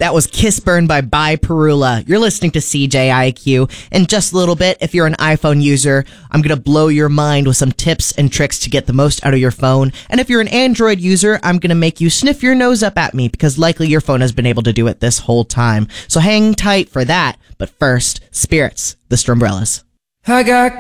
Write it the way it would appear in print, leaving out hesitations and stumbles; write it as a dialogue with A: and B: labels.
A: That was Kiss Burn by Perula. You're listening to CJIQ. In just a little bit, if you're an iPhone user, I'm going to blow your mind with some tips and tricks to get the most out of your phone. And if you're an Android user, I'm going to make you sniff your nose up at me because likely your phone has been able to do it this whole time. So hang tight for that. But first, Spirits, the Strumbrellas.
B: I got